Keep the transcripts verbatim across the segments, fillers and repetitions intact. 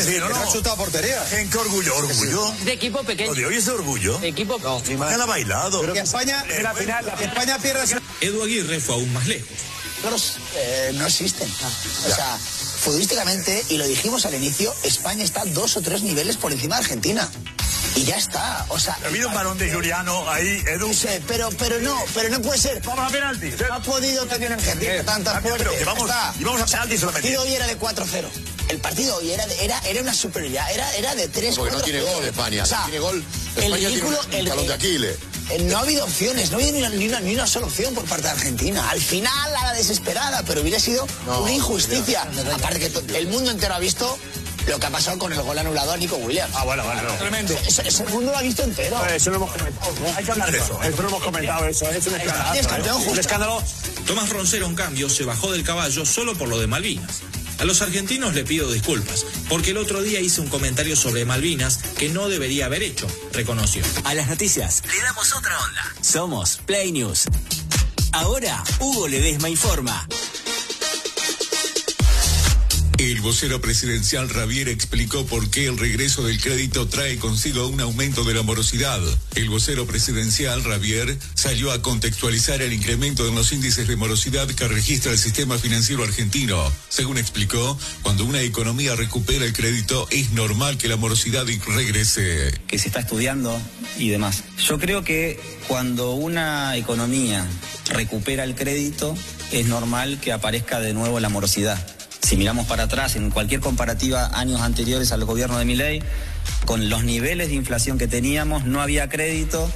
decir, no, no. ha chutado portería. ¿En qué orgullo? ¿Orgullo? De equipo pequeño. ¿De hoy es orgullo? De equipo no, ni más. Ya la ha bailado. Pero que España, eh, la final, la España pierde. Edu Aguirre fue aún más lejos. Los, eh, no existen. O sea, futbolísticamente, y lo dijimos al inicio, España está dos o tres niveles por encima de Argentina. Y ya está, o sea... Ha habido un balón de Juliano ahí, Edu. Sí, pero, pero no, pero no puede ser. Vamos a penalti. No ha podido tener Argentina eh, tantas fuertes. Y vamos, y vamos a penalti solamente. El partido hoy era de cuatro cero. El partido hoy era, de, era, era una superioridad, era, era de tres Porque no tiene gol España, o sea, tiene gol. España el ridículo, tiene un talón el, de Aquiles. No ha habido opciones, no ha habido ni una, ni, una, ni una sola opción por parte de Argentina. Al final, a la desesperada, pero hubiera sido no, una injusticia. Mira, aparte que el mundo entero ha visto lo que ha pasado con el gol anulado a Nico Williams. Ah, bueno, bueno. No. Tremendo. Eso, eso el mundo lo ha visto entero. Pues eso lo hemos comentado, ¿no? Hay que hablar de eso. Eso lo hemos comentado, eso. Es un escándalo. Es campeón justo. Un escándalo. Tomás Roncero, en cambio, se bajó del caballo solo por lo de Malvinas. A los argentinos le pido disculpas, porque el otro día hice un comentario sobre Malvinas que no debería haber hecho, reconoció. A las noticias le damos otra onda. Somos Play News. Ahora, Hugo Ledesma informa. El vocero presidencial Ravier explicó por qué el regreso del crédito trae consigo un aumento de la morosidad. El vocero presidencial Ravier salió a contextualizar el incremento en los índices de morosidad que registra el sistema financiero argentino. Según explicó, cuando una economía recupera el crédito, es normal que la morosidad regrese. Que se está estudiando y demás. Yo creo que cuando una economía recupera el crédito, es normal que aparezca de nuevo la morosidad. Si miramos para atrás, en cualquier comparativa años anteriores al gobierno de Milei, con los niveles de inflación que teníamos, no había crédito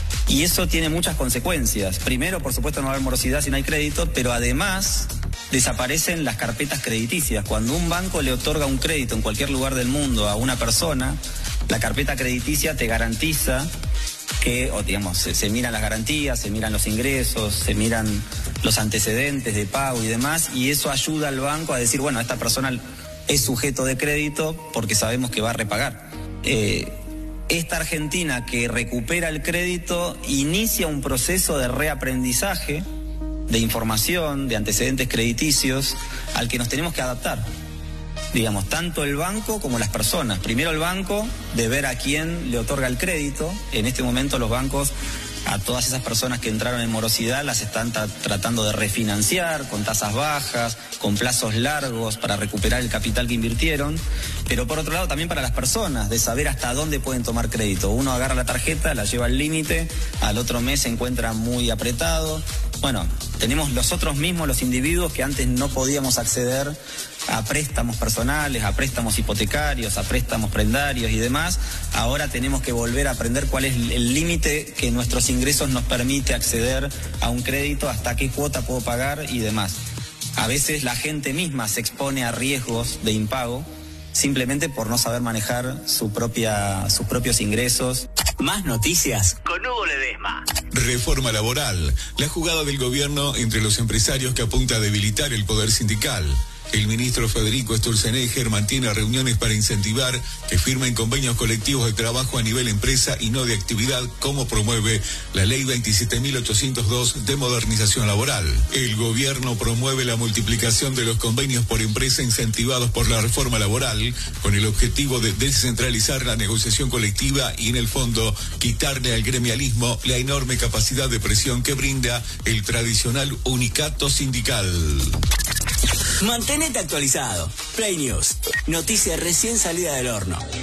y eso tiene muchas consecuencias. Primero, por supuesto, no va a haber morosidad si no hay crédito, pero además desaparecen las carpetas crediticias. Cuando un banco le otorga un crédito en cualquier lugar del mundo a una persona, la carpeta crediticia te garantiza que, o digamos, se, se miran las garantías, se miran los ingresos, se miran los antecedentes de pago y demás, y eso ayuda al banco a decir, bueno, esta persona es sujeto de crédito porque sabemos que va a repagar. Eh, esta Argentina que recupera el crédito inicia un proceso de reaprendizaje, de información, de antecedentes crediticios, al que nos tenemos que adaptar. Digamos, tanto el banco como las personas. Primero el banco, de ver a quién le otorga el crédito. En este momento los bancos, a todas esas personas que entraron en morosidad, las están tra- tratando de refinanciar con tasas bajas, con plazos largos para recuperar el capital que invirtieron. Pero por otro lado también para las personas, de saber hasta dónde pueden tomar crédito. Uno agarra la tarjeta, la lleva al límite, al otro mes se encuentra muy apretado. Bueno, tenemos nosotros mismos, los individuos, que antes no podíamos acceder a préstamos personales, a préstamos hipotecarios, a préstamos prendarios y demás. Ahora tenemos que volver a aprender cuál es el límite que nuestros ingresos nos permite acceder a un crédito, hasta qué cuota puedo pagar y demás. A veces la gente misma se expone a riesgos de impago simplemente por no saber manejar su propia, sus propios ingresos. Más noticias con Hugo Ledesma. Reforma laboral. La jugada del gobierno entre los empresarios que apunta a debilitar el poder sindical. El ministro Federico Sturzenegger mantiene reuniones para incentivar que firmen convenios colectivos de trabajo a nivel empresa y no de actividad, como promueve la ley veintisiete mil ochocientos dos de modernización laboral. El gobierno promueve la multiplicación de los convenios por empresa incentivados por la reforma laboral, con el objetivo de descentralizar la negociación colectiva y, en el fondo, quitarle al gremialismo la enorme capacidad de presión que brinda el tradicional unicato sindical. Mantenete actualizado. Play News. Noticia recién salida del horno.